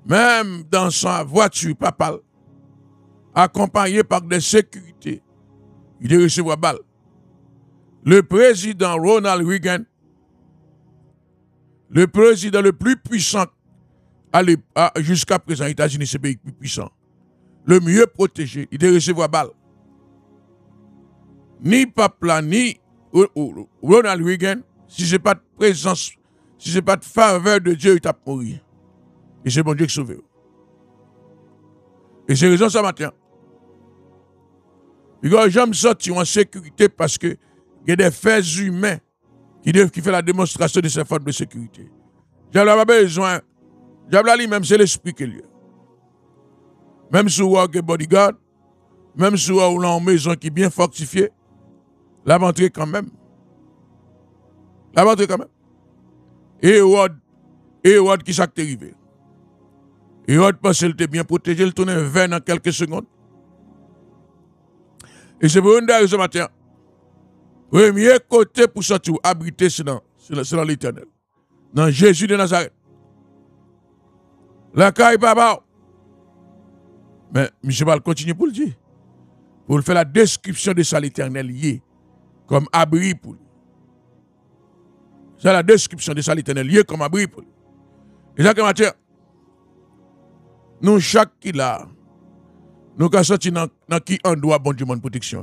même dans sa voiture, papa, accompagné par des sécurités, il est recevoir balle. Le président Ronald Reagan, le président le plus puissant jusqu'à présent, les États-Unis, c'est le pays le plus puissant, le mieux protégé, il est recevoir balle. Ni papa, ni Ronald Reagan, si ce n'est pas de présence, si ce n'est pas de faveur de Dieu, il t'a mouru. Et c'est bon Dieu qui sauve. Et c'est raison ça matin. J'aime sortir en sécurité parce que il y a des faits humains qui font la démonstration de ces formes de sécurité. J'avais pas besoin. J'avais lui-même, c'est l'esprit qui est lié. Même si vous avez un bodyguard, même si vous avez une maison qui est bien fortifiée, la rentrée quand même. La rentrée quand même. Et Hérode qui s'est arrivé. Hérode pense qu'il était bien protégé, il tournait vers dans quelques secondes. Et c'est pour une des raisons matin. Premier côté pour sortir, abriter, c'est dans l'Éternel. Dans Jésus de Nazareth. La caille papa. Mais M. Val continue pour le dire. Pour le faire la description de ça, l'Éternel lié. Comme abri pour lui. C'est la description de ça, l'Éternel lié comme abri pour lui. Et ça que matin, nous chaque qui là, nous avons sorti dans qui on doit bon Dieu de protection.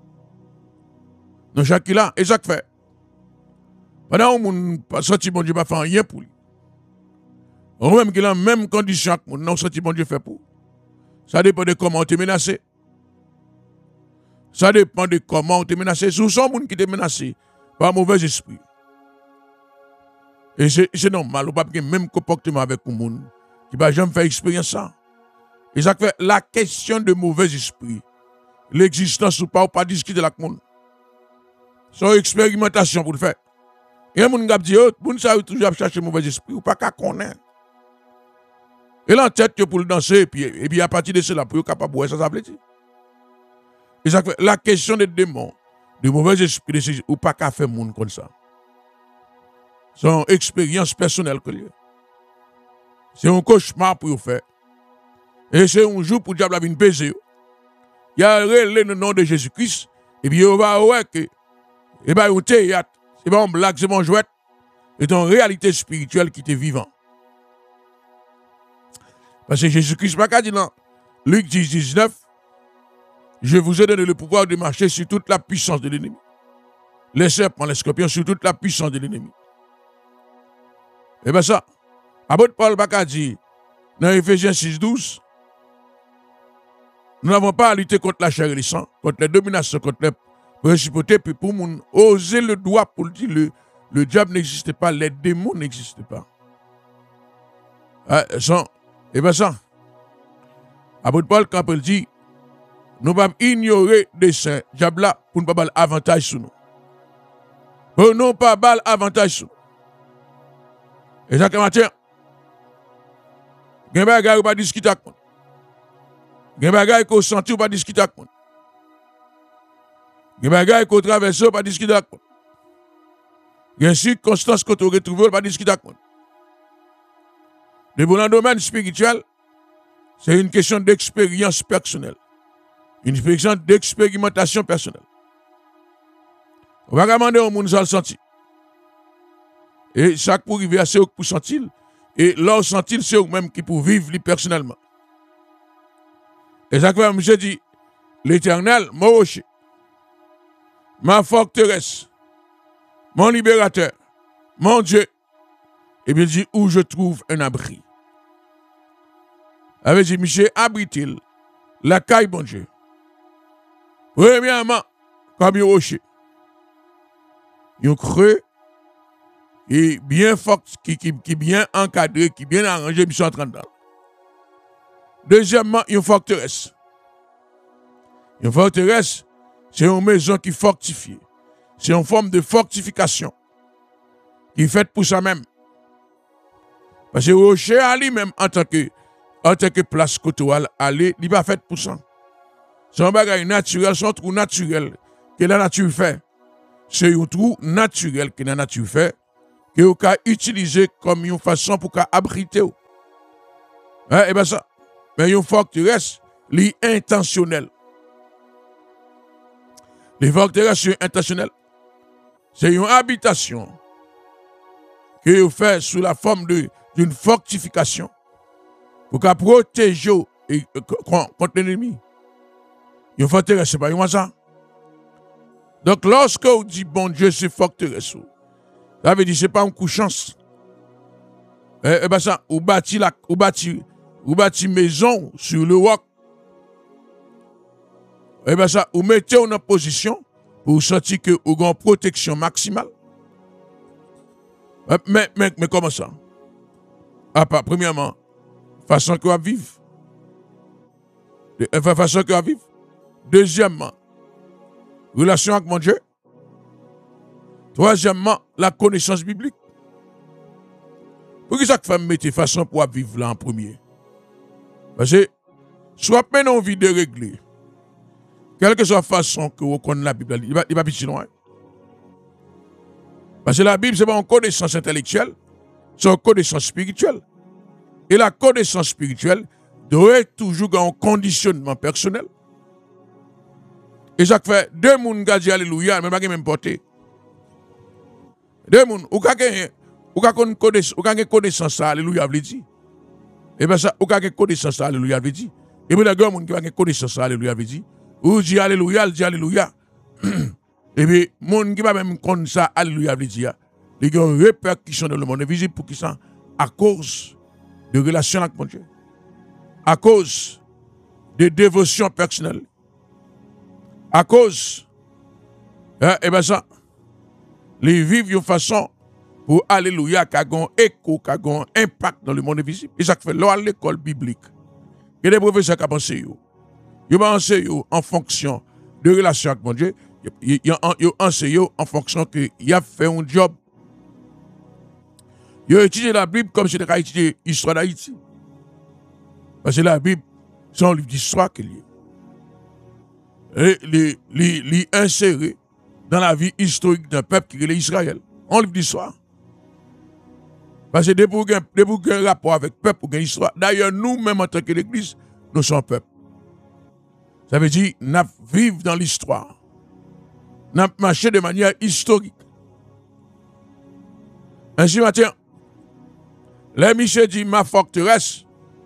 Nous chaque qui là, et ça que fait. Pendant que nous avons sorti bon Dieu pas faire rien pour lui. Ou même qu'il a la même condition que nous avons sorti bon Dieu fait pour. Ça dépend de comment on est menacé. Ça dépend de comment on est menacé. Si vous êtes un qui est menacé par un mauvais esprit. Et c'est normal, on ne peut pas avoir le même comportement avec un monde qui ne va jamais faire expérience ça. Et ça fait la question de mauvais esprit. L'existence ou pas discuter avec le monde. C'est une expérimentation pour le faire. Et un monde qui dit, oh, vous savez toujours chercher mauvais esprit ou pas qu'à connaître. Et l'entête pour le danser, et puis à partir de cela, pour être capable de voir ça, ça veut dire. Et ça fait la question des démons, de mauvais esprits, ou pas qu'à faire monde comme ça. C'est une expérience personnelle que lieu. C'est un cauchemar pour vous faire. Et c'est un jour pour le diable venir baiser. Il y a le nom de Jésus-Christ, et puis on va voir que, et bien, un théâtre, c'est pas une blague, c'est mon jouet, c'est une réalité spirituelle qui est vivante. Parce que Jésus-Christ m'a dit dans Luc 10, 19, je vous ai donné le pouvoir de marcher sur toute la puissance de l'ennemi. Les serpents, les scorpions, sur toute la puissance de l'ennemi. Et bien ça, apôtre Paul m'a dit dans Ephésiens 6, 12, nous n'avons pas à lutter contre la chair et le sang, contre les dominations, contre les principautés, puis pour nous oser le doigt pour dire le diable n'existe pas, les démons n'existent pas. Et bien ça, apôtre Paul, quand il dit, nous ne pouvons pas ignorer des saints, diable là, pour ne pas avoir avantage sur nous. Pour ne pas avoir avantage sur nous. Et ça, comme tiens, il y a des gens qui ne pas discuter avec moi. Il y a des gens qui ont senti ou pas discuter avec moi. Il y a des gens qui ont traversé ou pas discuter avec moi. Il y a une circonstance que tu as retrouvée ou pas discuter avec moi. Mais dans le domaine spirituel, c'est une question d'expérience personnelle. Une question d'expérimentation personnelle. On va demander au monde ça le senti. Et ça pour arriver à ce pour sentir. Et leur sentir, c'est eux-mêmes qui pour vivre personnellement. Et ça que je dis, l'Éternel, mon rocher, ma forteresse, mon libérateur, mon Dieu. Et bien il dit, où je trouve un abri. Avait dit, monsieur, abrite-t-il la caille, bon Dieu. Premièrement, comme un rocher. Un creux et bien fort, qui bien encadré, qui bien arrangé, monsieur en train de. Deuxièmement, une forteresse. Une forteresse, c'est une maison qui est fortifiée. C'est une forme de fortification qui est faite pour ça même. Parce que le rocher à lui-même, en tant que place côtoile, il n'est pas fait pour ça. C'est un bagage naturel, c'est un trou naturel que la nature fait. C'est un trou naturel que la nature fait, que vous pouvez utiliser comme une façon pour abriter. Et bien ça. Mais une forteresse, li intentionnel. Les forteresses sont intentionnelles. C'est une habitation que vous faites sous la forme d'une fortification pour qu'à protéger contre l'ennemi. Une forteresse, c'est pas une ça. Donc, lorsque vous dites, bon Dieu, c'est forteresse, ça veut dire que ce n'est pas une couchance. Et bien ça, vous bâtissez maison sur le roc. Et bien ça, vous mettez en position pour sentir que vous avez une protection maximale. Mais comment ça? Premièrement, façon que vous vivre. Façon que vous vivre. Deuxièmement, relation avec mon Dieu. Troisièmement, la connaissance biblique. Pour que ça fait mettre façon pour vivre là en premier? Parce que, soit maintenant envie de régler, quelle que soit la façon que vous connaissez la Bible, il va pas petit loin. Parce que la Bible, ce n'est pas une connaissance intellectuelle, c'est une connaissance spirituelle. Et la connaissance spirituelle doit être toujours un conditionnement personnel. Et ça fait deux personnes qui disent Alléluia, mais pas même porté. Deux personnes, ou une connaissance, Alléluia, veut dire. Et bien ça, ou une connaissance, Alléluia, veut dire. Et bien, il y a des gens qui ont une connaissance, Alléluia, veut dire. Ou dit Alléluia, il dit Alléluia. Et bien, les gens qui ne même connaissent ça, Alléluia, veut dire. Il y a une répercussion dans le monde invisible pour qui ça, à cause de relations avec mon Dieu. À cause de dévotion personnelle. À cause, et bien ça, les vivre d'une façon pour Alléluia, qui a un écho, qui a un impact dans le monde invisible. Et ça fait là à l'école biblique. Il y a des professeurs qui ont pensé, ils ont enseigné en fonction de relation avec mon Dieu. Ils ont enseigné en fonction qu'il a fait un job. Ils ont étudié la Bible comme si c'était étudié l'histoire d'Haïti. Parce que la Bible, c'est un livre d'histoire qu'il y a. Et les insérer dans la vie historique d'un peuple qui est Israël. Un livre d'histoire. Parce que depuis qu'il y a un rapport avec le peuple ou une histoire, d'ailleurs, nous-mêmes en tant que l'Église, nous sommes peuple. Ça veut dire, nous vivons dans l'histoire. Nous marchons de manière historique. Ainsi, matin, les Michel dit ma forteresse.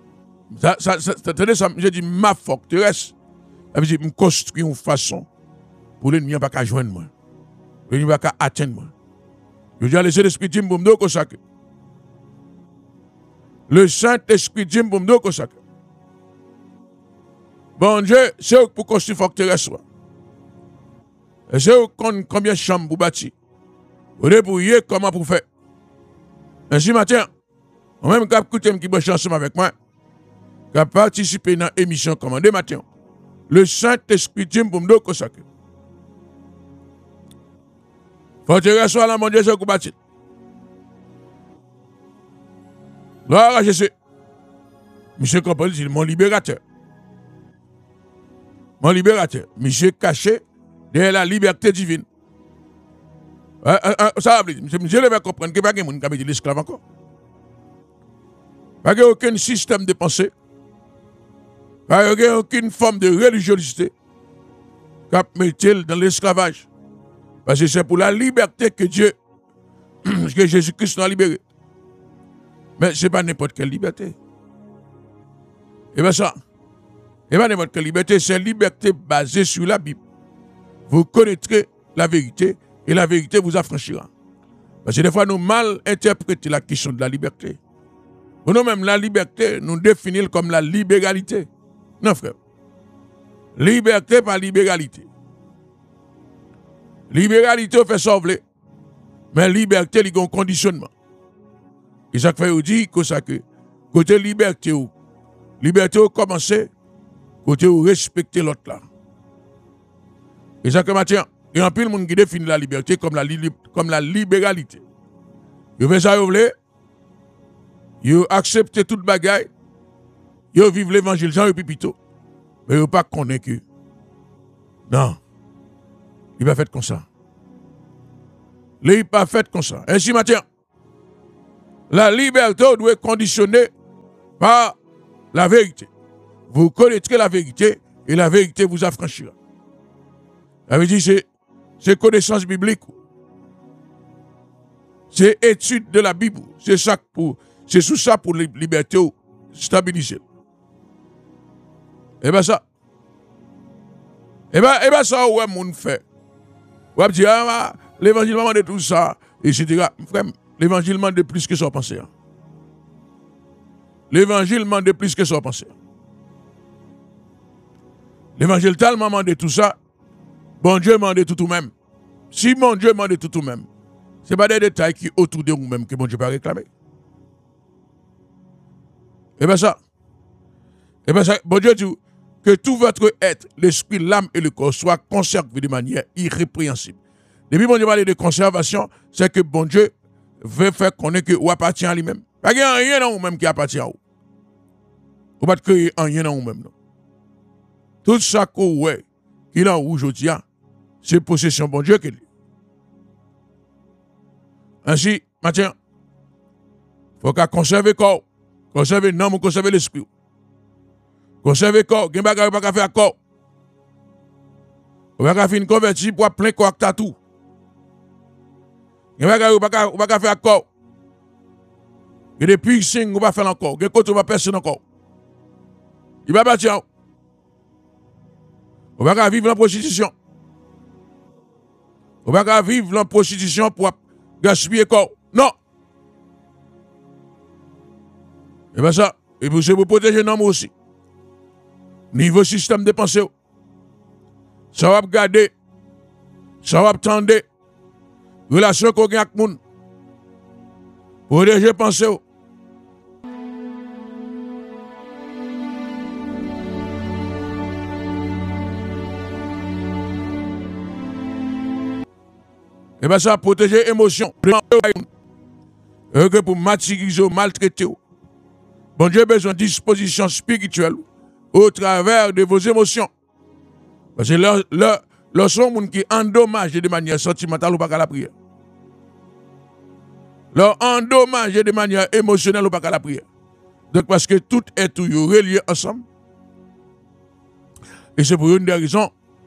J'ai dit ma forteresse. Ça veut dire, je construis une façon pour l'ennemi pas qu'à joindre moi. L'ennemi pas qu'à atteindre moi. Je dis à l'Esprit dit pour me consacrer. Le Saint-Esprit dit pour me consacrer. Bon Dieu, c'est pour construire forteresse. Et c'est combien de chambres pour bâtir. Vous débrouillez comment pour faire. Ainsi matin, même quand vous écoutez qui bosse ensemble avec moi, qui a participé dans l'émission commandée matin, le Saint-Esprit dit pour me consacrer. Forteresse à la mon Dieu, c'est pour bâtir. Gloire à Jésus. Monsieur Compagnie dit mon libérateur. Mon libérateur. Monsieur caché derrière la liberté divine. Ça veut dire, monsieur devait comprendre qu'il n'y a pas de monde qui a dit l'esclave encore. Pas aucun système de pensée. Pas aucune forme de religiosité qui a mis dans l'esclavage. Parce que c'est pour la liberté que Dieu, que Jésus-Christ nous a libéré. Mais ce n'est pas n'importe quelle liberté. Et bien ça, et bien n'importe quelle liberté, c'est une liberté basée sur la Bible. Vous connaîtrez la vérité et la vérité vous affranchira. Parce que des fois, nous mal interprétons la question de la liberté. Pour nous-mêmes, la liberté, nous définissons comme la libéralité. Non, frère. Liberté par libéralité. Libéralité, on fait sauver. Mais liberté, il y a un conditionnement. Et ça fait dire que côté liberté, liberté, commencer, côté respecter l'autre là. Et ça que maintenant, il y a un peu de monde qui définit la liberté comme la libéralité. Vous faites ça, vous voulez, vous acceptez toute bagaille, vous vivez l'évangile sans pipito, mais vous pas convaincu. Non, il va faire comme ça. Il n'est pas fait comme ça. Ainsi, maintenant, la liberté doit être conditionnée par la vérité. Vous connaîtrez la vérité et la vérité vous affranchira. Ça veut dire c'est connaissance biblique. C'est étude de la Bible. C'est sous ça pour la liberté stabiliser. Et bien ça. Et bien ça, ouais, mon fait. Ouais, dire, l'évangile de tout ça, etc. L'évangile de plus que ça pensée. L'évangile de plus que ça pensée. L'évangile tellement demande tout ça, bon Dieu demande tout même. Si mon Dieu demande tout même, ce n'est pas des détails qui autour de vous-même que bon Dieu va réclamer. Et bien ça, bon Dieu dit que tout votre être, l'esprit, l'âme et le corps soient conservés de manière irrépréhensible. Depuis bon Dieu parle de conservation, c'est que bon Dieu veut faire connaître que vous appartient à lui-même. Il n'y a rien dans vous-même qui appartient à vous. Vous ne pouvez pas créer rien dans vous-même. Tout ça qu'il a aujourd'hui, c'est possession bon Dieu qu'il est. Ainsi, maintenant, il faut qu'on conserve le corps, conserve l'âme, conserve l'esprit. Conserve le corps, il n'y a pas de faire corps. On va faire une convertie pour plein corps à tout. Il n'y a pas de faire corps. Il y a des piercings qu'on va faire encore. Il y a des côtés qu'on va percer encore. Il va bâtir. On va vivre en prostitution. On va vivre en prostitution pour gaspiller le corps. Non. Et bien ça, et pour se protéger l'homme aussi. Niveau système de pensée. Ça va garder. Ça va attendre. Relation qu'on a avec le monde. Protéger pensée. Et bien ça, protéger l'émotion. Que pour martyriser, maltraiter. Bon Dieu a besoin de disposition spirituelle au travers de vos émotions. Parce que lorsqu'on gens qui endommagent de manière sentimentale ou pas à la prière. Leur endommage de manière émotionnelle ou pas à la prière. Donc parce que tout est tout relié ensemble. Et c'est pour une des raisons.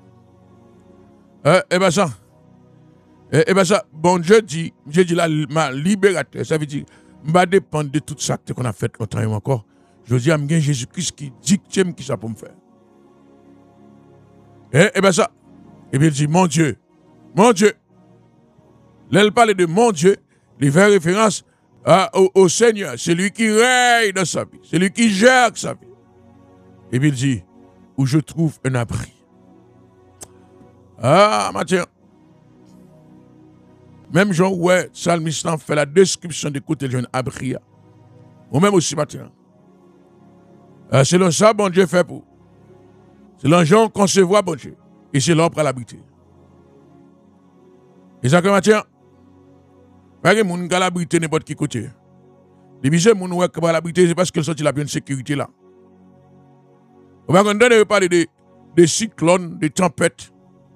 Et bien ça. Et bien ça, bon Dieu dit ma libérateur, ça veut dire, je vais dépendre de tout ça qu'on a fait longtemps et encore. Je dis à Jésus-Christ qui dicte qui ça pour me faire. Et bien ça, et bien il dit, mon Dieu. Là, il parle de mon Dieu, il fait référence au Seigneur, c'est lui qui règne dans sa vie, c'est lui qui gère sa vie. Et puis il dit, où je trouve un abri. Ah, Mathieu. Même Jean, ouais, Psalmiste fait la description de côté de jeune abri. Ou même aussi, Mathieu. C'est là ça, bon Dieu fait pour. C'est là Jean concevoir, bon Dieu. Et c'est là pour l'habiter. Et ça, que Mathieu, pas que mon gars l'habiter n'importe qui côté. Les gens mon ouais qui va l'habiter, c'est parce qu'il sorti la bonne sécurité là. On va parler de cyclones, de tempêtes.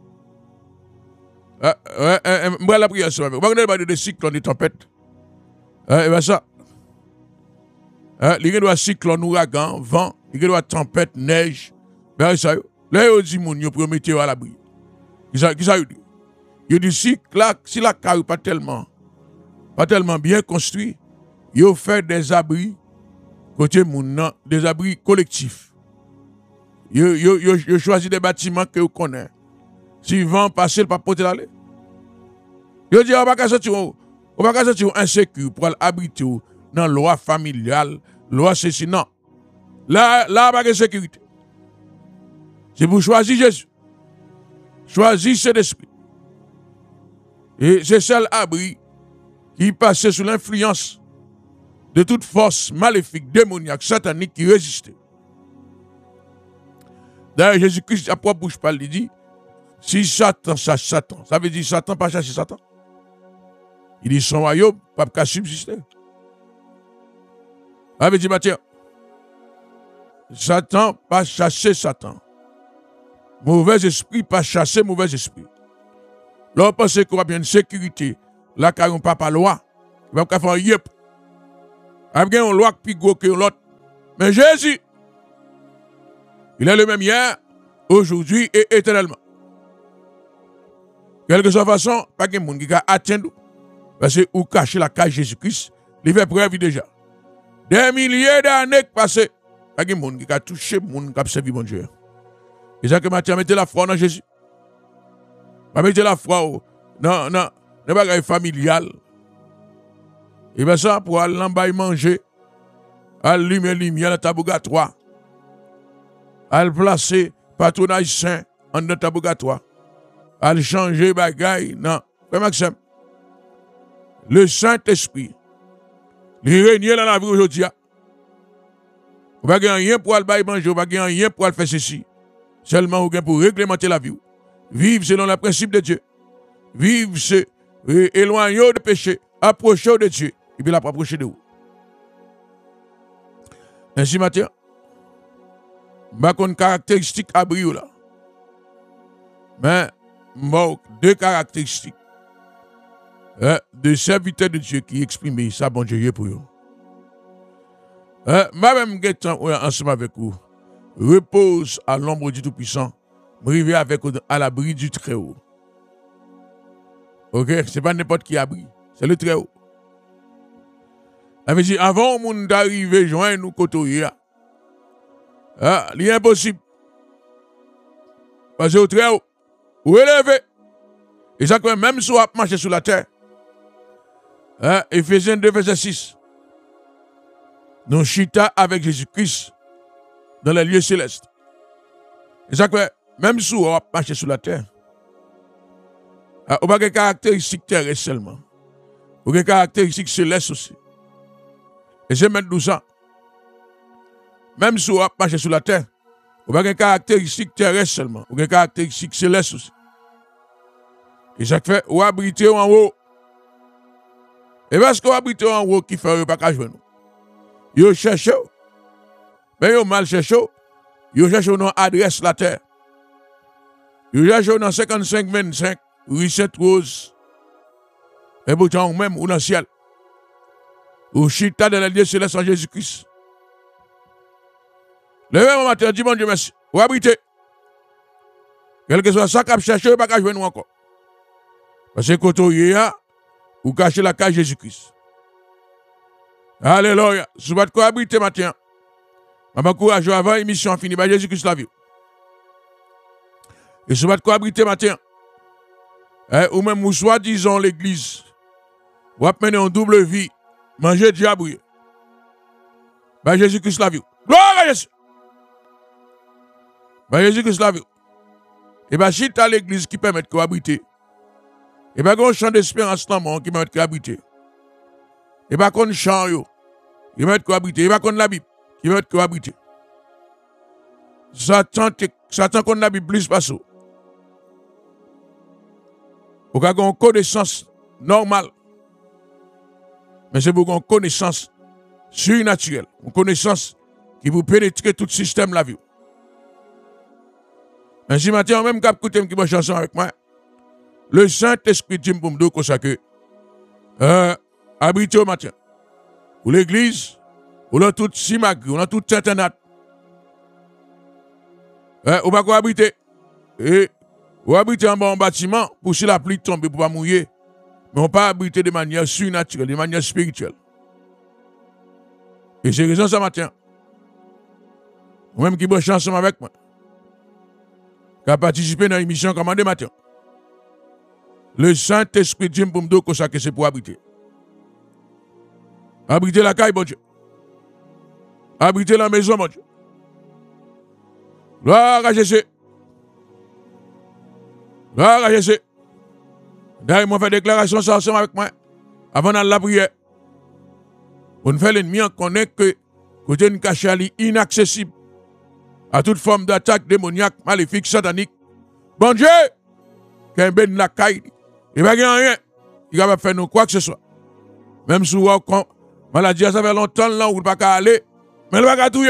La prière sur on va parler de cyclones, de tempêtes. Et bien ça. Il y a des cyclones, ouragans, vent, il y a des tempêtes, neige. Ben ça, là, il dit mon yo pour mettre à l'abri. Qui ça dit? Il dit si la carrière pas tellement bien construit, il fait des abris côté moun des abris collectifs. Il choisit des bâtiments que vous connaissez. Si vent passe, il pas porter l'aller. Il dit on va pas sortir insécure pour habiter dans la loi familiale, loi ceci non. Là pas de sécurité. C'est pour choisir Jésus. Choisir cet esprit. Et c'est seul abri qui passe sous l'influence de toute force maléfique, démoniaque, satanique qui résistait. D'ailleurs, Jésus-Christ, à propre bouche parle, il dit, si Satan chasse Satan, ça veut dire Satan pas chasser Satan. Il dit son royaume, pas subsister. Ça veut dire, Matthieu, Satan pas chasser Satan. Mauvais esprit pas chasser mauvais esprit. Là, on pense qu'on va bien une sécurité. Là, car on pas par loi. Il va faire un yep. Il y a une loi qui est plus gros que l'autre. Mais Jésus, Il est le même hier, aujourd'hui et éternellement. Quelque soit façon, pas de monde qui a atteint parce que ou cacher la cage Jésus-Christ, il fait preuve déjà. Des milliers d'années passées, pas de monde qui a touché monde qui a servi mon Dieu. Et ça que Matthieu mettez la foi dans Jésus. Pas mettre la foi dans le bagage familial. Et bien ça, pour aller en bas manger, allumer lumière dans ta bougatoire, aller placer patronage saint en dans ta bougatoire, aller changer bagaille, non. Frère Maxime, le Saint-Esprit, il règne dans la vie aujourd'hui. Vous ne pouvez rien pour aller manger, vous ne pouvez rien pour aller faire ceci. Seulement, vous pour réglementer la vie. Vivre selon le principe de Dieu. Vivre, éloigner de péché, approcher de Dieu. Et puis, il va approcher de vous. Ainsi, Mathieu, je n'ai pas une caractéristique à briller là. Mais, deux caractéristiques de serviteur de Dieu qui expriment ça, bon Dieu, pour eux. Moi-même, ensemble avec vous, repose à l'ombre du Tout-Puissant, m'arriver avec à l'abri du Très-Haut. Ok? Ce n'est pas n'importe qui abri, c'est le Très-Haut. Avant le monde d'arriver, joindre nous côtoyer, il est impossible. Parce que au Très-Haut, ou élevé. Et ça, même si on marche sur la terre, Éphésiens 2, verset 6, nous chita avec Jésus-Christ dans les lieux célestes. Et ça, même si on marche sur la terre, on n'a pas de caractéristiques terrestres seulement. On a des caractéristiques célestes aussi. Et c'est maintenant ça. Même si on marche sur la terre, on n'a pas de caractéristiques terrestres seulement. On a des caractéristiques célestes aussi. Et ça fait, on abrite en haut. Et parce qu'on abrite en haut, qui fait pas qu'à jouer nous. Yo cherche, mais yo mal cherche, yo cherche une adresse la terre. Yo cherche dans 55-25, rue Sainte-Rose. Et pourtant, même, ou dans le ciel. Ou chita dans les lieux célestes en Jésus-Christ. Le même matin, dis bon Dieu merci. Ou abrite. Quel que soit ça qu'on cherche, pas qu'à jouer nous encore. Parce que quand on y a, ou cacher la cage Jésus-Christ. Alléluia. Si vous êtes quoi abriter matin, je m'encourage avant l'émission finie, Jésus-Christ la vie. Et si vous êtes quoi abriter matin, ou même ou soit disons l'église, vous avez mené en double vie, manger diable. Jésus-Christ la vie. Gloire à Jésus. Jésus-Christ la vie. Et si tu as l'église qui permet de cohabiter, et bien, un champ d'espérance dans le monde qui permet de cohabiter. Et bien, un champ, qui permet de cohabiter. Et bien, la Bible qui permet de cohabiter. Satan qu'on la Bible plus parce que vous avez une connaissance normale. Mais c'est pour une connaissance surnaturelle. Une connaissance qui vous pénétrer tout le système de la vie. Ainsi, maintenant, même quand vous écoutez une chanson avec moi, le Saint-Esprit dit pour me dire que habiter au matin. Pour l'église, ou dans tout simagri, ou dans tout internat. Ou pas habiter. Et ou habiter en bon bâtiment pour si la pluie tombe pour pas mouiller. Mais on pas habiter de manière surnaturelle, de manière spirituelle. Et c'est raison ça matin. Moi-même qui branche ensemble avec moi. Qui a participé dans l'émission Commandé matin. Le Saint-Esprit dit pour me dire que c'est pour habiter. Habiter la caille, bon Dieu. Habiter la maison, mon Dieu. Gloire à Jésus. Gloire à Jésus. D'ailleurs, moi, fait déclaration ça ensemble avec moi. Avant d'aller la prière. On fait l'ennemi, on connaît que côté une cachali inaccessible à toute forme d'attaque démoniaque, maléfique, satanique. Bon Dieu, qu'un ben la caille. Il n'y a rien. Il va faire nous quoi que ce soit. Même si vous avez maladie, ça fait longtemps là où vous ne pouvez pas aller. Mais il va pas tout.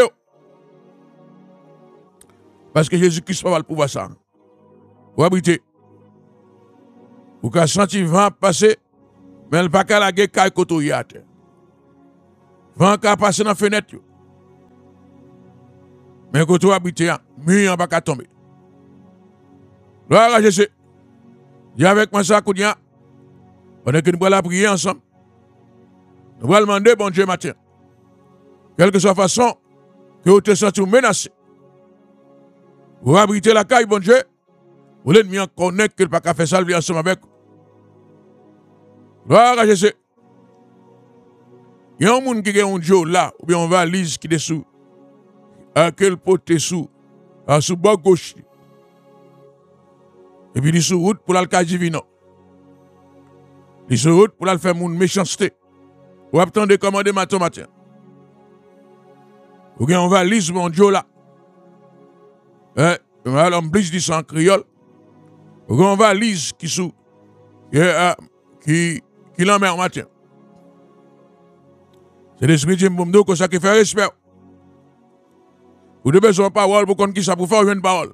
Parce que Jésus-Christ va le pouvoir ça. Vous habitez. Vous avez senti le vent passer, mais il ne va pas la guerre côté à terre. Le vent qui a passé dans la fenêtre. Mais quand tu habites, mur pas qu'à tomber. Gloire à Jésus. Dis avec moi ça, Kounia. Pendant que nous allons prier ensemble. Nous allons demander, bon Dieu, matin. Quelle que soit la façon que vous te sentez menacé. Vous habitez la caille, bon Dieu. Vous l'ennemi en connaît qu'il n'a pas faire ça ensemble avec vous. Gloire à Jésus. Il y a un monde qui a un Dieu là, ou bien une valise qui est dessous. À quel pote sous, à sous bord gauche. Et puis il est sur route pour le divino. Il est sur route pour le faire mon méchanceté. Ou attendez commander matin. Ou bien on va lire mon Dieu là. On va dit ça en créole. Ou bien on va lire qui sous qui l'emmerde matin. C'est l'esprit de Mbomdo que ça qui fait respect. Vous devez besoin de parole pour qu'on qui ça pour faire une parole.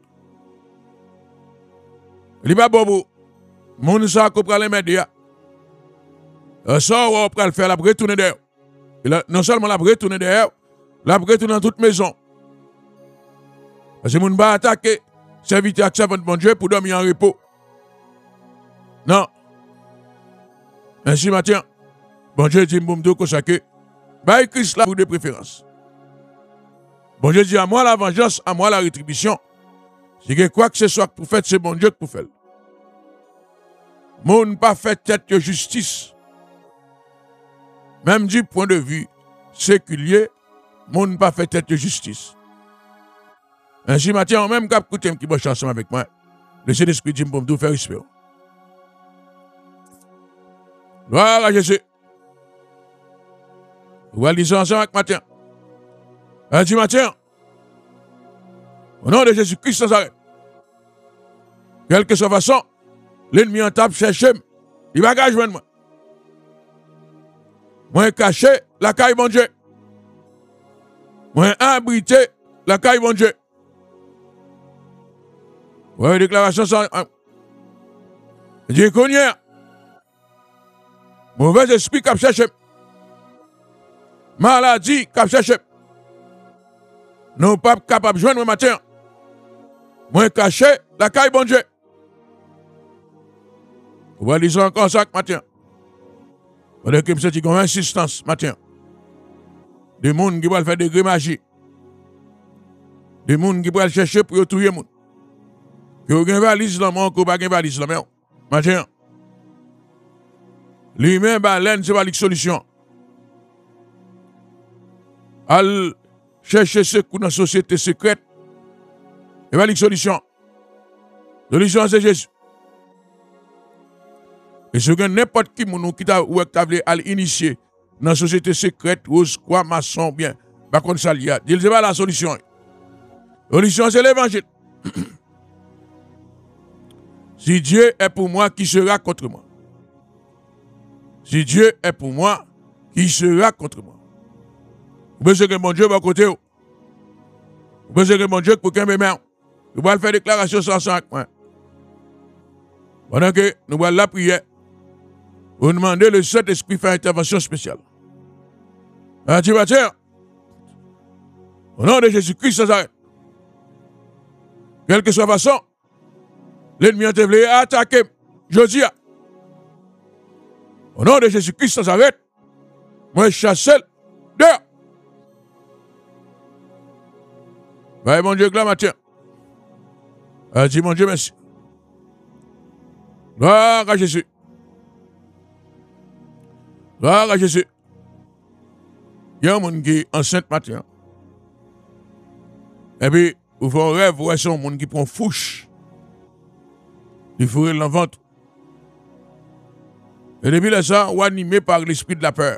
Il n'est pas bon pour mon ça qu'on prend les médias. Ça on prend le faire la retourner derrière. Non seulement la retourner derrière, la retourner dans toute maison. Parce que mon va attaquer serviteur avec servant de bon Dieu pour dormir en repos. Non. Ainsi matin, bon Dieu dit Mbomdo que ça que bah Christ là pour de préférence. Bon Dieu dit à moi la vengeance, à moi la rétribution. C'est que quoi que ce soit pour faire, c'est bon Dieu pour faire. Mon pas fait tête de justice. Même du point de vue séculier, mon pas fait tête de justice. Ainsi, matin, en même cap côté qui bosse ensemble avec moi, le Saint-Esprit dit pour me faire respect. Gloire à Jésus. Vous allez lire ensemble avec matin. Ainsi, matin, au nom de Jésus-Christ sans arrêt. Quelle que soit la façon, l'ennemi en tape chercher, il va pas joindre moi. Moi caché la caille bon Dieu. Moi abrité la caille bon Dieu. Ouais, déclaration sans. Dieu connaît. Mauvais esprit qui cherche. Maladie qui cherche. Non pas capable de joindre moi matin. Moi caché la caille bon Dieu. Vous allez lire encore ça matin. Pendant que je une insistance matin. Des gens qui vont faire des gré magie. Des gens qui vont chercher pour tuer les gens. Que vous avez une valise dans le monde, que vous n'avez pas une valise dans le monde. Matin. Lui-même, baleine, ce n'est pas la solution. Al chercher ce coup dans la société secrète. Ce n'est pas la solution. La solution, c'est Jésus. Et ce que n'importe qui t'a voulu initier dans la société secrète, rose, quoi, maçon, bien, par contre, ça l'y a. Il n'est pas la solution. La solution, c'est l'évangile. Si Dieu est pour moi, qui sera contre moi? Si Dieu est pour moi, qui sera contre moi? Vous pensez que mon Dieu va côté? Vous pensez que mon Dieu pour qu'un bébé? Vous allez faire déclaration sans avec moi. Pendant que nous allons la prière, vous demandez le Saint-Esprit faire intervention spéciale. Tu vas dire, au nom de Jésus-Christ, sans arrêt. Quelle que soit la façon, l'ennemi a voulu attaquer. Je dis, au nom de Jésus-Christ, sans arrêt, moi, je chasse dehors. Bah, mon Dieu, gloire matin. Dis, mon Dieu, merci. Gloire à Jésus. Gloire à Jésus. Il y a un monde qui est enceinte matin. Et puis, vous faites un rêve, vous voyez un monde qui prend fouche. Il faut dans le ventre. Et depuis là, ça, on est animé par l'esprit de la peur.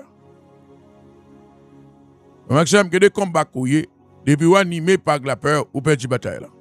Maxime, que des combats couillés, depuis on est animé par la peur, ou perd la bataille là.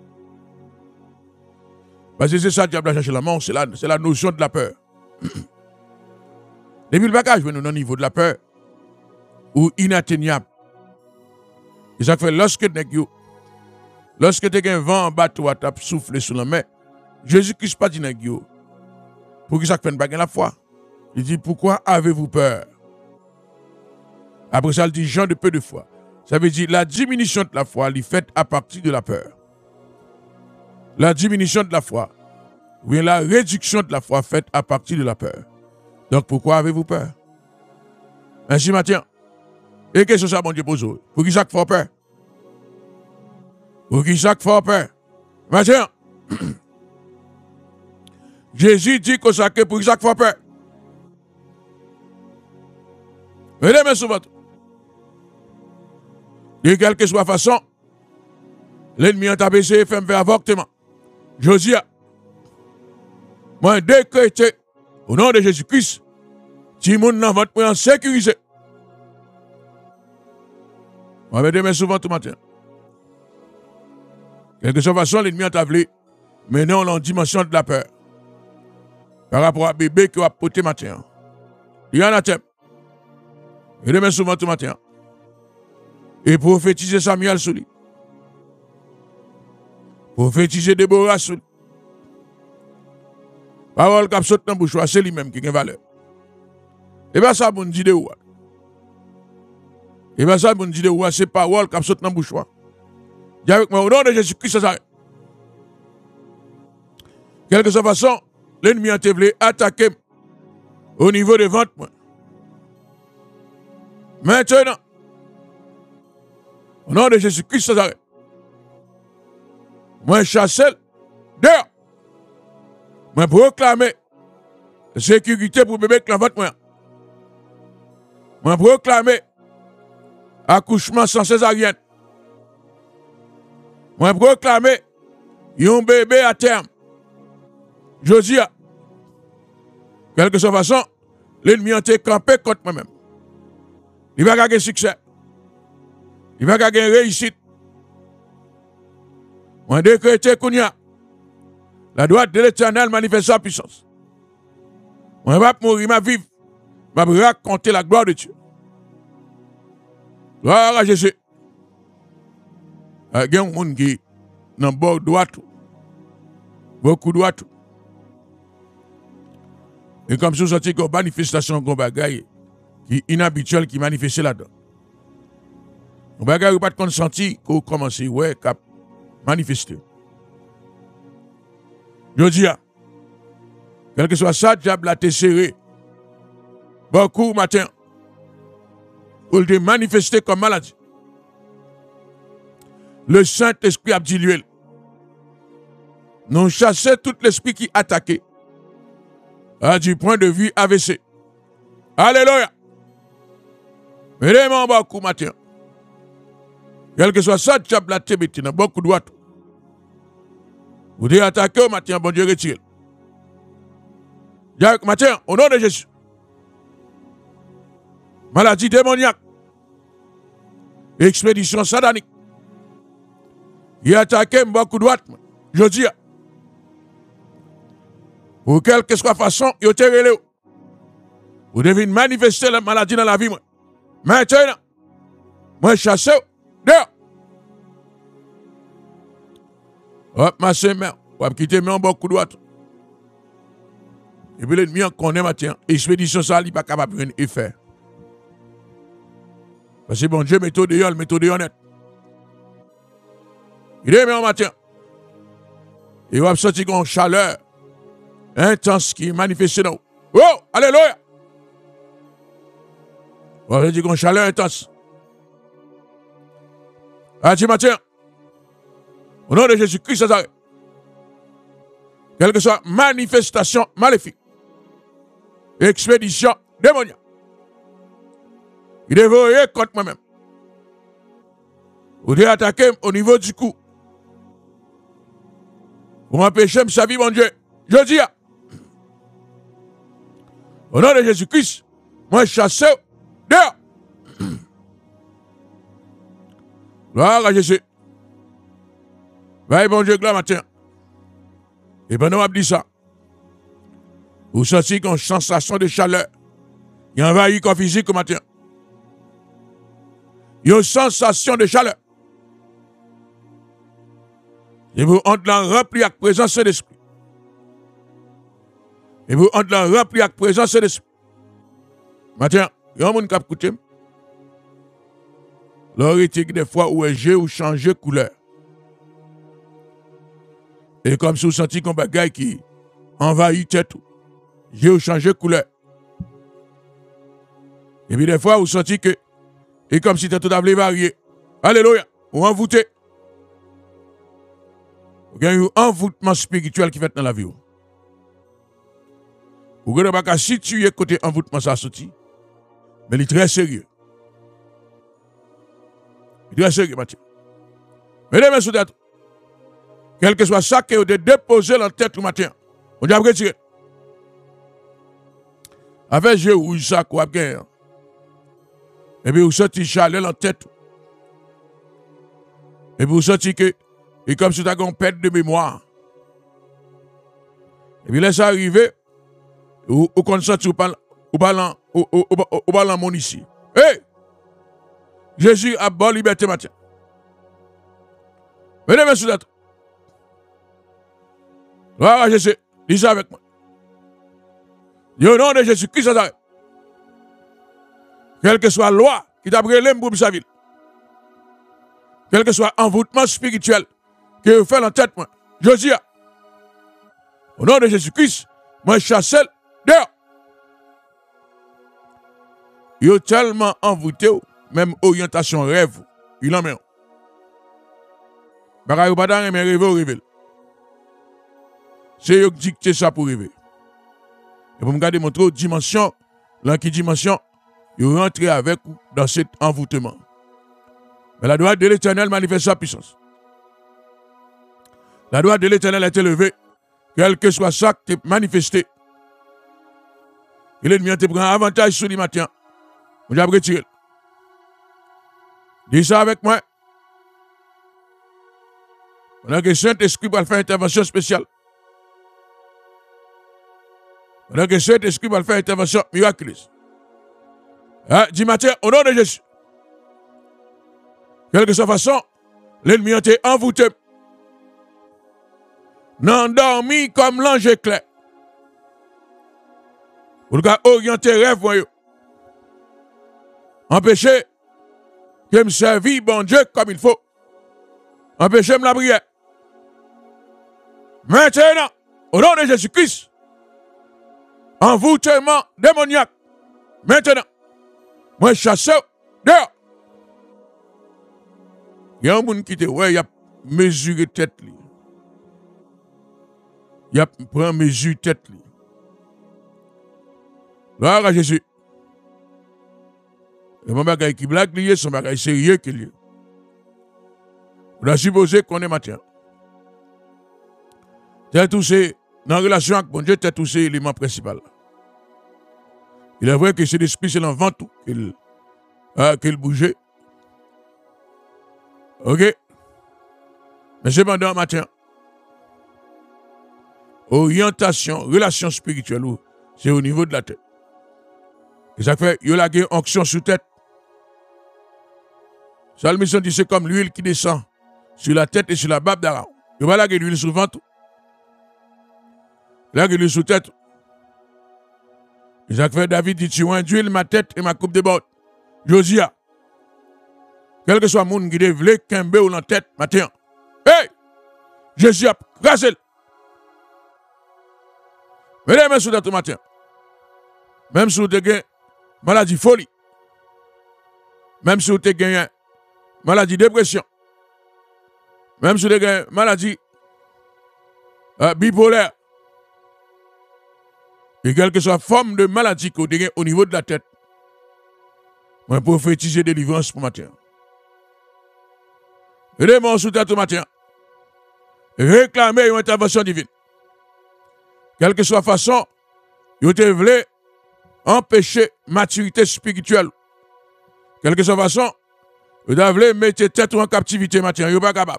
Parce que c'est ça, le diable a cherché la mort, c'est la notion de la peur. Depuis le bagage, nous sommes au niveau de la peur, ou inatteignable. Et ça fait lorsque tu as un vent en bas, tu as soufflé sur la mer, Jésus-Christ pas dit pour que ça fait une bague la foi. Il dit, pourquoi avez-vous peur? Après ça, il dit, gens de peu de foi. Ça veut dire la diminution de la foi, elle est faite à partir de la peur. La diminution de la foi, ou bien la réduction de la foi faite à partir de la peur. Donc pourquoi avez-vous peur? Ainsi, matin, et qu'est-ce que ça, mon Dieu, pose? Pour qui ça fait peur? Pour qui ça fait peur? Matin, Jésus dit que ça, pour qui ça fait peur? Venez, mes souvent. De quelque soit façon, l'ennemi a tapé fait me faire avortement. Je dis, moi, décrété, au nom de Jésus-Christ, si le monde dans votre point sécurisé. Moi, je vais souvent tout matin. De quelque façon, l'ennemi a tapé, mais non, en dimension de la peur. Par rapport à bébé qui a porté matin. Il y en a thème. Je vais souvent tout matin. Et prophétiser Samuel sur lui. Prophétiser Déborah sur lui. Parole qui saute dans la bouche, c'est lui-même qui a une valeur. Et bien ça, bon dit de où? Et bien ça, bon dit de où? C'est parole qui saute dans la bouche. Dis avec moi, au nom de Jésus-Christ, ça s'arrête. Quelque soit façon, l'ennemi a voulu attaquer au niveau des ventes. Maintenant, au nom de Jésus-Christ, ça s'arrête. Moi, chasse dehors. Moi, proclamer sécurité pour bébé qui l'envoie moi. Moi, proclamer accouchement sans césarienne. Moi, proclamer un bébé à terme. Je dis, quelque soit façon, l'ennemi a été campé contre moi-même. Il va gagner succès. Il va gagner réussite. Moi, décrété qu'on y a. La droite de l'Éternel manifeste sa puissance. Moi, je vais mourir, ma vivre. Je vais raconter la gloire de Dieu. Gloire à Jésus. Il y a un monde qui est dans le bord droit. Beaucoup droit. Et comme si vous sentez une manifestation qu'on bagaille qui est inhabituelle, qui manifeste là-dedans. On bagaille ou pas de consenti qu'on commence à manifester. Je dis, quel que soit ça, le diable a été serré. Beaucoup matin. Pour le manifester comme maladie. Le Saint-Esprit a dit lui. Nous chassons tout l'esprit qui attaqué. Du point de vue AVC. Alléluia. Vraiment beaucoup matin. Quel que soit ça, le diable a été mis dans beaucoup de droits. Vous devez attaquer au matin, bon Dieu retire. Matin, au nom de Jésus. Maladie démoniaque. Expédition satanique. Il a attaqué beaucoup de droite. Je dis. Pour quelque soit façon, il a relé. Vous devez manifester la maladie dans la vie. Maintenant, moi chasse dehors. Hop, ma semaine, on va quitter mes beaucoup de droite. Et puis l'ennemi en connaît matin. Expédition ça, il n'est pas capable de rien faire. Parce que bon Dieu, méthode honnête. Il est en matin. Il va sortir une chaleur intense qui est manifestée dans. Oh, alléluia! On va dire une chaleur intense. Ce matin, au nom de Jésus-Christ, ça quelle que soit manifestation maléfique, expédition démoniaque, il devrait contre moi-même. Vous devez attaquer au niveau du cou. Pour m'empêcher de sa vie, mon Dieu. Je dis, au nom de Jésus-Christ, moi je chasse dehors. Gloire à Jésus. Vaille, bon Dieu, gloire matin. Et ben, nous avons dit ça. Vous sentez une sensation de chaleur. Il envahit comme physique au matin. Il y a une sensation de chaleur. Et vous entrez en rempli avec présence de l'esprit. Et vous entrez en rempli avec présence de l'esprit. Matin, il y a un monde qui a écouté. L'hérétique des fois où j'ai ou changé couleur. Et comme si vous sentiez qu'on bagaille qui envahit tête, j'ai ou changé couleur. Et puis des fois vous sentiez que, et comme si tout avait varié. Alléluia, ou envoûté. Il y a un envoûtement spirituel qui fait dans la vie. Vous ne pouvez pas situer côté envoûtement ça sorti. Mais il est très sérieux. Il est très sérieux, Mathieu. Mesdames et messieurs, quel que soit ça que vous avez déposé dans la tête du matin, on doit retirer. Avec Dieu, ou ça, quoi, bien. Et puis vous sentez chalet dans la tête. Et puis vous sentez que, et comme si vous avez une perte de mémoire. Et puis laissez arriver, ou qu'on sent ou parle mon ici. Hey! Jésus a bonne liberté matin. Mesdames et messieurs, voilà Jésus, dis ça avec moi. Au nom de Jésus-Christ, quelle que soit la loi qui t'a brûlé pour sa ville, quel que soit envoûtement spirituel que vous faites en tête, moi, Josia, au nom de Jésus-Christ, moi, je chasse dehors. Il est tellement envoûté, même orientation rêve, il en met. Parce que vous ne mais rêver. C'est eux qui dictent ça pour rêver. Et pour me garder mon trop dimension, là qui dimension, vous rentrez avec vous dans cet envoûtement. Mais la droite de l'Éternel manifeste sa puissance. La droite de l'Éternel est élevée, quel que soit ça qui est manifesté. Et l'ennemi te prend avantage sur le matin. On va retirer. Dis ça avec moi. Pendant que le Saint-Esprit va faire une intervention spéciale. Pendant que le Saint-Esprit va faire une intervention miraculeuse. Dis matin, au nom de Jésus. Quelle que soit la façon, l'ennemi a été envoûté. N'endormi comme l'ange éclair. Pour orienter rêve, voyez. Empêcher que me servir bon Dieu comme il faut. Empêcher me la prière. Maintenant, au nom de Jésus-Christ, envoûtement démoniaque. Maintenant, moi chasse dehors. Il y a un monde qui te ouais, il a mesuré tête. Il a pris mesure tête. Gloire à Jésus. Et mon bagage qui blague lié, son bagage sérieux qui lié. On a supposé qu'on est matin. C'est tous ces, dans la relation avec mon Dieu, c'est tous ces éléments principaux. Il est vrai que c'est l'esprit, c'est l'envant tout qu'il bougeait. Ok? Mais cependant, matin, orientation, relation spirituelle, c'est au niveau de la tête. Et ça fait, il y a une onction sous tête. Ça, le mission dit, c'est comme l'huile qui descend sur la tête et sur la barbe d'Aaron. Il y a l'huile sur le ventre. Là, il est sous tête. Et ça fait, David dit, tu as d'huile ma tête et ma coupe déborde. Josia. Quel que soit le monde qui devait qu'un ou la tête, matin. Hey! Jésus a crasé. Mesdames et messieurs, tout matin. Même si vous avez une maladie folie. Même si vous avez une maladie dépression. Même si vous avez une maladie bipolaire. Et quelle que soit la forme de maladie que vous avez au niveau de la tête. Moi, prophétiser délivrance pour matin. Aidez-moi sous tête au matin. Réclamer une intervention divine. Quelle que soit la façon, vous voulez empêcher maturité spirituelle. Quelle que soit la façon, vous devez mettre tête en captivité matin. Vous n'êtes pas capable.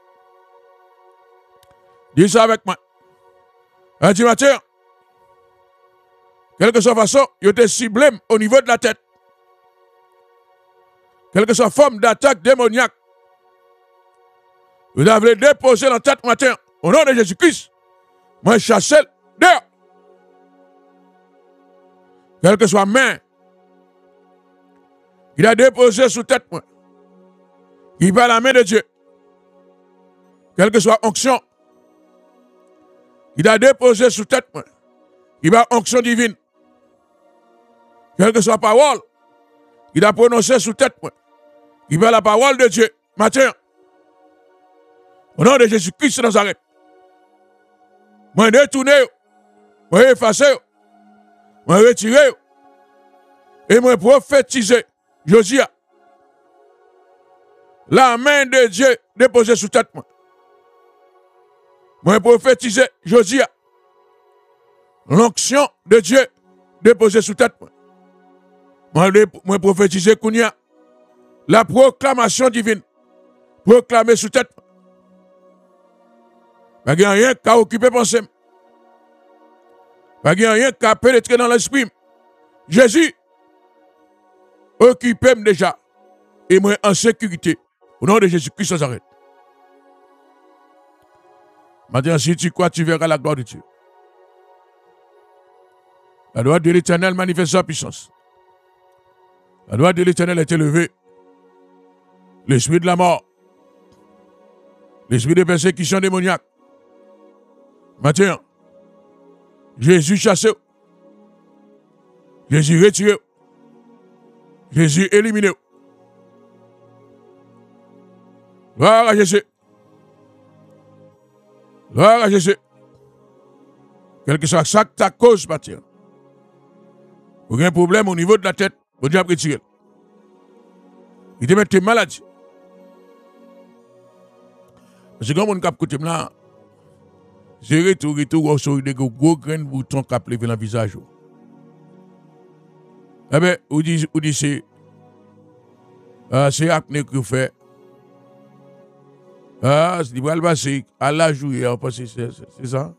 Dis ça avec moi. Dis matin. Quelle que soit la façon, vous êtes ciblé au niveau de la tête. Quelle que soit la forme d'attaque démoniaque. Vous devez déposer la tête matin. Au nom de Jésus-Christ. Moi, je chasse dehors. Quelle que soit la main. Il a déposé sous tête. Moi. qui par la main de Dieu, quelle que soit onction, il a déposé sous tête, il a onction divine, quelle que soit parole, il a prononcé sous tête, il va la parole de Dieu, matin, au nom de Jésus-Christ de Nazareth, moi détourné, moi effacé, moi retiré, et moi prophétisé, je dis, la main de Dieu déposée sous tête, moi prophétisé, je dis, l'onction de Dieu déposée sous tête, moi prophétisé, Kounia, la proclamation divine, proclamée sous tête. Pas de rien qu'à occuper pensée. Pas de rien qu'à pénétrer dans l'esprit. Jésus, occupez déjà. Et moi en sécurité. Au nom de Jésus-Christ sans arrêt. Maintenant, si tu crois, tu verras la gloire de Dieu. La loi de l'Éternel manifeste sa puissance. La loi de l'Éternel est élevée. L'esprit de la mort. L'esprit de persécution démoniaque. Maintenant, Jésus chassé. Jésus retiré. Jésus éliminé. Gloire à Jésus. Gloire à Jésus. Quel que soit ça ta cause, Mathieu. Aucun problème au niveau de la tête, au diable retiré. Il te met tes maladies. Parce que comme on cap côté là, j'ai retour sur des gros grains de boutons qui levé dans le visage. Eh bien, on dit c'est acné que vous faites. C'est du bal passé à la jouer, c'est ça.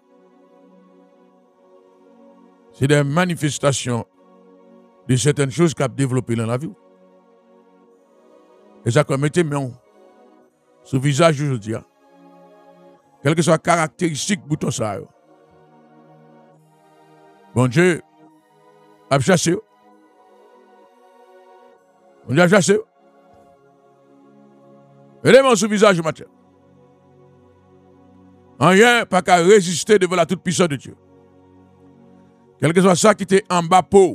C'est des manifestations de certaines choses qui ont développé dans la vie. Et ça, comme mettez main sur le visage aujourd'hui. Quelle que soit la caractéristique bouton ça. Bon Dieu a chassé. On a chassé. Mettez-moi sur le visage matin. Rien pas qu'à résister devant la toute puissance de Dieu. Quel que soit ça qui était en bas peau.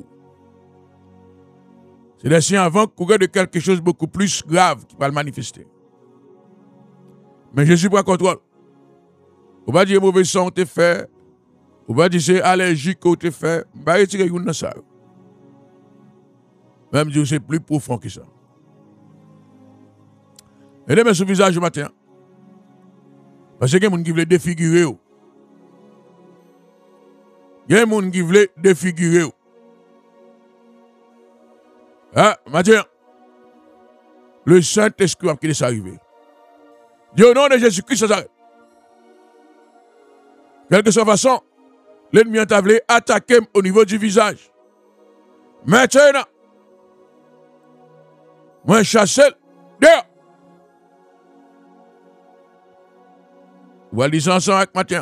C'est des signes avant courir de quelque chose beaucoup plus grave qui va le manifester. Mais Jésus prend contrôle. On va dire mauvais son te fait. On va dire c'est allergique qu'on te fait. On va retirer une dans ça. Même Dieu c'est plus profond que ça. Et demain sur le visage du matin. Parce qu'il y a des gens qui veulent défigurer. Il y a des gens qui veulent défigurer. Ah, matin, le Saint-Esprit qui est arrivé. Dieu au nom de Jésus-Christ, ça s'arrête. Quelle que soit la façon, l'ennemi a voulu attaquer au niveau du visage. Maintenant, moi, je chasse dehors. Vous allez dire ensemble avec matin.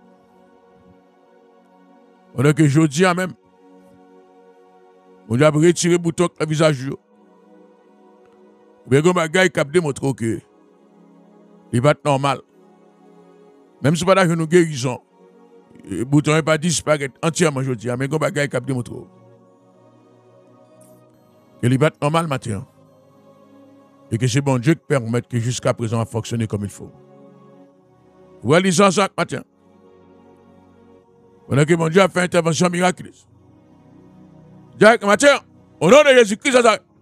On a que je dis même. On a retiré le bouton le visage. Mais comme un gars qui a démontré que il va être normal. Même si pas là que nous guérissons, le bouton n'est pas disparu entièrement aujourd'hui. Mais comme un gars qui a démontré que il va être normal matin. Et que c'est bon Dieu qui permet que jusqu'à présent a fonctionné comme il faut. Vous allez dire ça matin. On a que mon Dieu a fait une intervention miraculeuse. Direct matin, au nom de Jésus-Christ,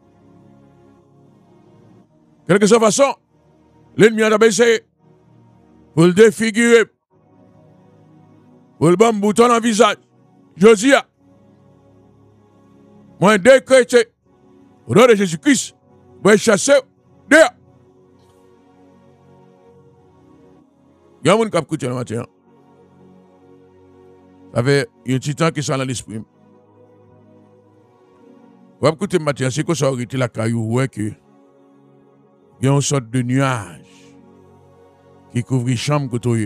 quelle que soit la façon, l'ennemi a essayé pour le défigurer, pour le bon bouton dans le visage. Je dis, moi, décrété, au nom de Jésus-Christ, moi, chasser dehors. Il y a un monde qui a écouté le matin. Ça fait un petit temps qui sont dans l'esprit. Vous écoutez le matin, c'est que ça aurait été la caillou, ouais, que il y a une sorte de nuage qui couvre la chambre que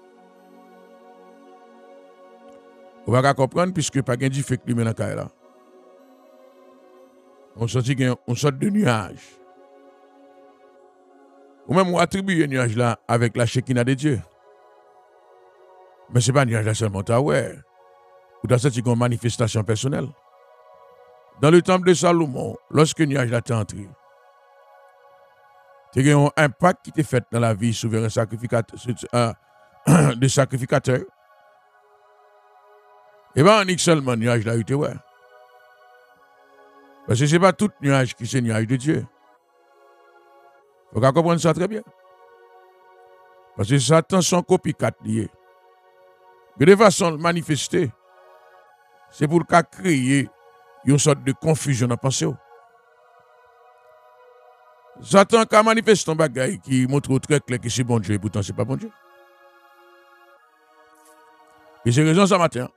vous va comprendre puisque pas de fait que dans la caille là. On sent qu'il y a une sorte de nuage. Ou même on attribue un nuage là avec la Shekinah de Dieu. Mais ce n'est pas un nuage là seulement, ouais. Ou dans cette manifestation personnelle. Dans le temple de Salomon, lorsque le nuage là est entré, il y a un impact qui était fait dans la vie souverain sacrificateur, de sacrificateur. Et bien, on dit seulement le nuage là, ouais. Parce que ce n'est pas tout nuage qui est le nuage de Dieu. Il faut comprendre ça très bien. Parce que Satan son copycat lié. Mais de façon de manifester, c'est pour créer une sorte de confusion dans la pensée. Satan a manifesté un bagage qui montre très clair que c'est bon Dieu et pourtant c'est pas bon Dieu. Et c'est raison ça matin.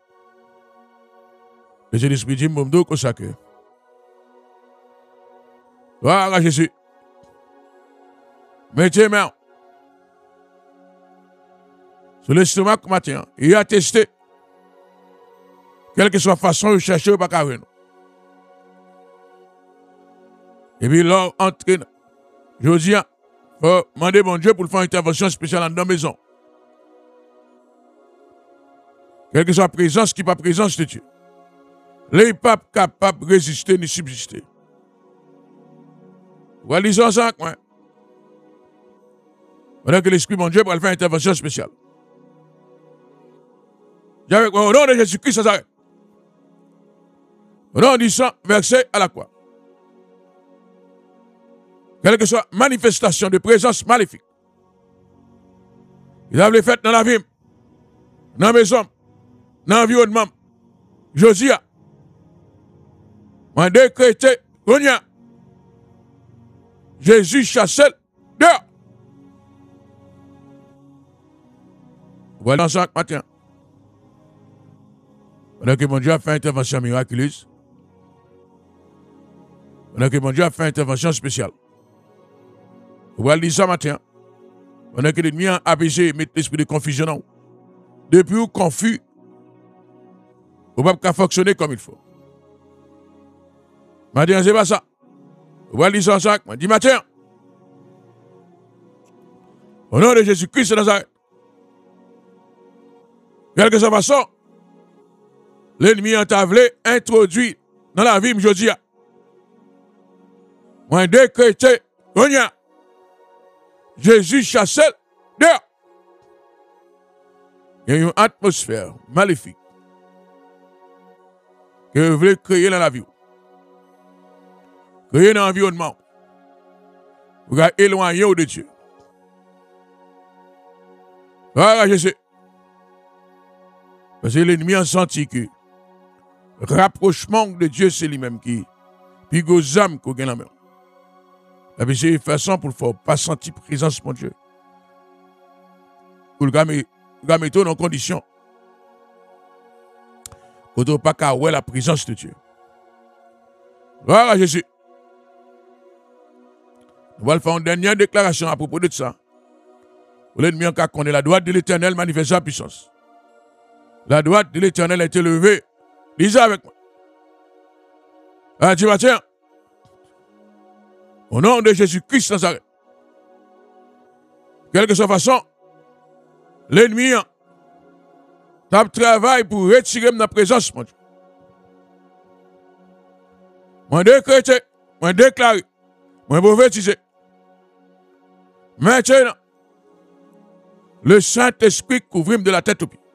Et c'est l'esprit dit m'bomdo comme ça que. Voilà Jésus. Mettez main sur l'estomac matin. Il a testé. Quelle que soit la façon de chercher, pas qu'à venir. Et puis là, entraîne. Je dis, il faut demander bon Dieu pour faire une intervention spéciale dans la maison. Quelle que soit la présence qui n'est pas présence de Dieu. Les papes capables de résister ni subsister. Vous allez dire ça, moi. Pendant que l'Esprit mon Dieu pour faire une intervention spéciale. J'avais au nom de Jésus-Christ, ça s'arrête. Au nom du sang, verset à la croix. Quelle que soit manifestation de présence maléfique. Ils avaient fait dans la vie, dans la maison, dans l'environnement. Josia. Moi décrété, Jésus chassel dehors. Voilà dans ça matin. Pendant que mon Dieu a fait une intervention miraculeuse. Pendant que mon Dieu a fait une intervention spéciale. Vous allez dire ça matin. Pendant que l'ennemi a apaisé, mettre l'esprit de confusion. Depuis où confus, vous ne pouvez pas fonctionner comme il faut. Matin, c'est pas ça. Vous allez dire ça. Dis matin. Au nom de Jésus-Christ de Nazareth. Quelle que soit la façon, l'ennemi a introduit dans la vie, je dis. Moi, décrété, Jésus chassé dehors. Il y a une atmosphère maléfique que vous voulez créer dans la vie. Créer dans l'environnement. Vous allez éloigner de Dieu. Voilà, je sais. Parce que l'ennemi a senti que le rapprochement de Dieu, c'est lui-même qui. Puis les âmes qu'on a la main. Et c'est une façon pour ne pas sentir présence de Dieu. Pour le mettre en condition. Pour ne pas qu'à la présence de Dieu. Voilà, Jésus. Nous allons faire une dernière déclaration à propos de ça. L'ennemi a connaît la droite de l'Éternel manifeste sa puissance. La droite de l'Éternel a été levée. Lisez avec moi. Ah, tu vas tiens. Au nom de Jésus-Christ Nazareth. Quelle que soit la façon, l'ennemi travaille pour retirer ma présence, mon Dieu. Moi décrété, moi déclaré, moi prophétisé. Maintenant, le Saint-Esprit couvre de la tête aux pieds.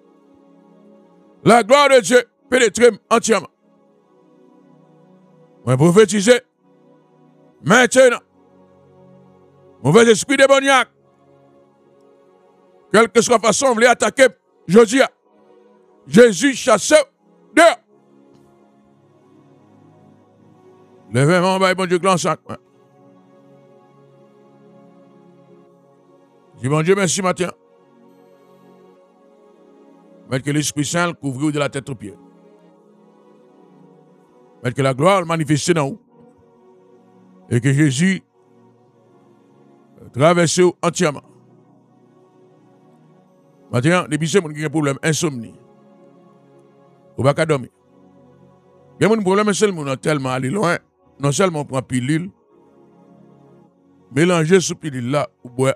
La gloire de Dieu pénètre entièrement. Moi prophétisé. Maintenant, mauvais esprit démoniaque, quelle que soit la façon, vous voulez attaquer, je dis, Jésus chasse dehors. Levez-moi, bon Dieu, grand sac. Dis bon Dieu, merci matin. Mettre que l'Esprit Saint couvre de la tête aux pieds. Mettre que la gloire manifeste dans vous. Et que Jésus traverse entièrement. Maintenant, depuis ce monde qui a un problème insomnie. Ou pas dormir. Il y a un problème seulement tellement aller loin. Non seulement on prend pilule. Mélangez sous pilule là, ou boire